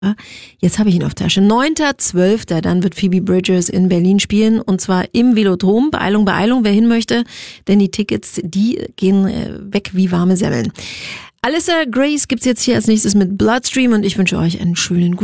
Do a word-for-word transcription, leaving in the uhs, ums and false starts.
Jetzt habe ich ihn auf Tasche. neunter zwölfter Dann wird Phoebe Bridgers in Berlin spielen und zwar im Velodrom. Beeilung, Beeilung, wer hin möchte, denn die Tickets, die gehen weg wie warme Semmeln. Alyssa Grace gibt's jetzt hier als nächstes mit Bloodstream und ich wünsche euch einen schönen guten